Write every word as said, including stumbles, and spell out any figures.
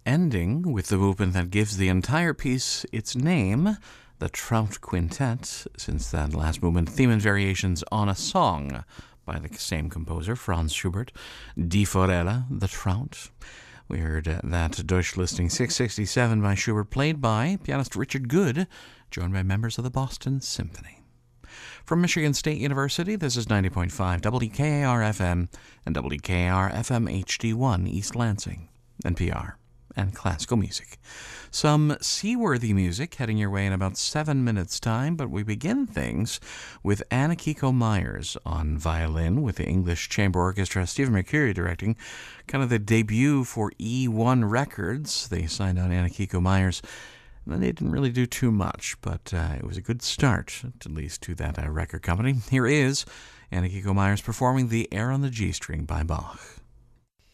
ending with the movement that gives the entire piece its name, the Trout Quintet, since that last movement, theme and variations on a song by the same composer, Franz Schubert, Die Forelle, the Trout. We heard uh, that Deutsch listing six sixty-seven by Schubert, played by pianist Richard Good, joined by members of the Boston Symphony. From Michigan State University, this is ninety point five W K A R F M and W K A R F M H D one East Lansing, N P R, and classical music. Some seaworthy music heading your way in about seven minutes' time, but we begin things with Anna-Kiko Myers on violin with the English Chamber Orchestra, Stephen Mercury directing, kind of the debut for E one Records. They signed on Anna-Kiko Myers. They didn't really do too much, but uh, it was a good start, at least to that uh, record company. Here is Anna-Kiko Myers performing the Air on the G String by Bach.